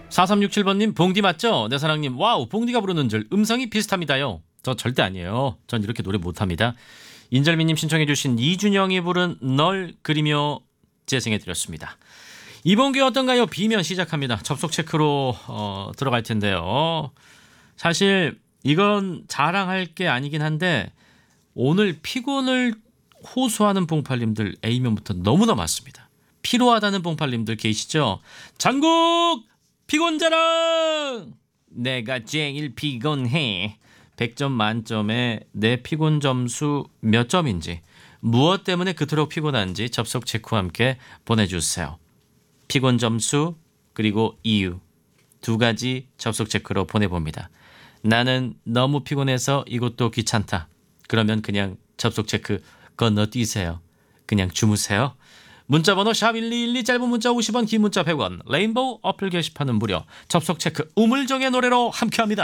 4367번님 봉디 맞죠? 내 사랑님 와우 봉디가 부르는 줄 음성이 비슷합니다요. 저 절대 아니에요. 전 이렇게 노래 못합니다. 인절미님 신청해 주신 이준영이 부른 널 그리며 재생해드렸습니다. 이번 게 어떤가요? 비면 시작합니다. 접속 체크로 들어갈 텐데요. 사실 이건 자랑할 게 아니긴 한데 오늘 피곤을 호소하는 봉팔님들 A면부터 너무나 많습니다. 피로하다는 봉팔님들 계시죠? 장국 피곤자랑 내가 제일 피곤해. 100점 만점에 내 피곤 점수 몇 점인지 무엇 때문에 그토록 피곤한지 접속 체크와 함께 보내주세요. 피곤 점수 그리고 이유 두 가지 접속 체크로 보내봅니다. 나는 너무 피곤해서 이것도 귀찮다. 그러면 그냥 접속 체크 건너뛰세요. 그냥 주무세요. 문자번호 샵1212 짧은 문자 50원 긴 문자 100원 레인보우 어플 게시판은 무료. 접속 체크 우물정의 노래로 함께합니다.